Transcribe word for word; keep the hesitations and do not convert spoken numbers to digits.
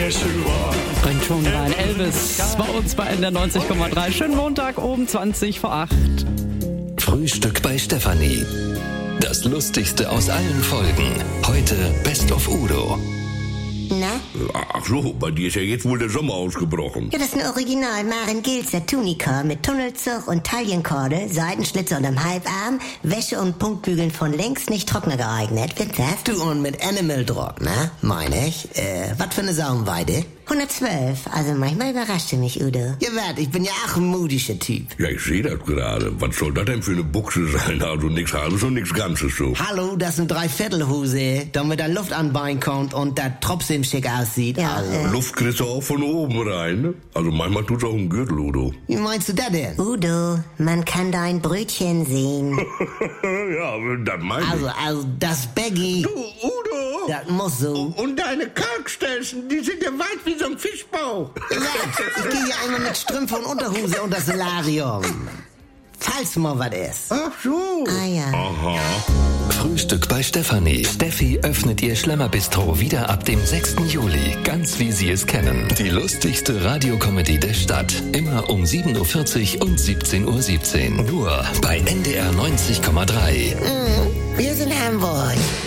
Bringt schon rein. Elvis bei uns bei N D R neunzig Komma drei. Schönen Montag um zwanzig vor acht. Frühstück bei Stefanie. Das Lustigste aus allen Folgen. Heute Best of Udo. Na? Ach so, bei dir ist ja jetzt wohl der Sommer ausgebrochen. Ja, das ist ein Original Maren Gilzer Tunika mit Tunnelzug und Taillenkorde, Seitenschlitzer unterm Halbarm, Wäsche und Punktbügeln von längst nicht trockner geeignet. Wird das? Du, und mit Animal Drop, ne? Meine ich. Äh, was für eine Saumweide? hundertzwölf, also manchmal überrascht du mich, Udo. Ja, wart, ich bin ja auch ein modischer Typ. Ja, ich sehe das gerade. Was soll das denn für eine Buchse sein? Also nichts Halbes und nichts Ganzes so. Hallo, das ist eine Dreiviertelhose, damit da Luft anbein kommt und da trotzdem schick aussieht. Ja, also. äh. Luft kriegst du auch von oben rein, ne? Also manchmal tut's auch ein Gürtel, Udo. Wie meinst du das denn? Udo, man kann dein Brötchen sehen. Ja, das meine ich. Also, also, das Baggy, Du, Udo! das muss so. Und deine Kalkstelzen, die sind ja weit wie so ein Fischbauch. Ich gehe ja einmal mit Strümpfe und Unterhose unter das Solarium. Falls mal was ist. Ach so. Ah ja. Aha. Frühstück bei Stefanie. Steffi öffnet ihr Schlemmerbistro wieder ab dem sechsten Juli. Ganz wie Sie es kennen. Die lustigste Radiokomödie der Stadt. Immer um sieben Uhr vierzig und siebzehn Uhr siebzehn. Nur bei N D R neunzig Komma drei. Wir sind Hamburg.